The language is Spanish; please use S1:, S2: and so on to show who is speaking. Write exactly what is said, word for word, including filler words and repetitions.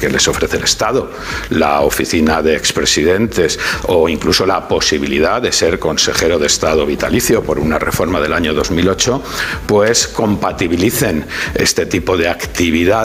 S1: que les ofrece el Estado, la oficina de expresidentes o incluso la posibilidad de ser consejero de Estado vitalicio por una reforma del año dos mil ocho, pues compatibilicen este tipo de actividad